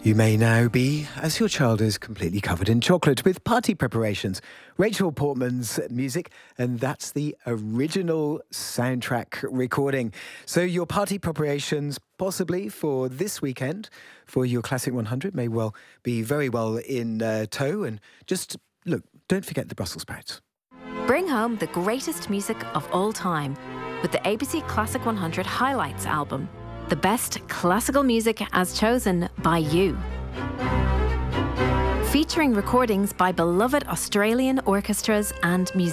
You may now be, as your child is completely covered in chocolate, with party preparations. Rachel Portman's music, and that's the original soundtrack recording. So your party preparations, possibly for this weekend, for your Classic 100, may well be very well in tow. And just, look, don't forget the Brussels sprouts. Bring home the greatest music of all time with the ABC Classic 100 Highlights album. The best classical music as chosen by you. Featuring recordings by beloved Australian orchestras and musicians.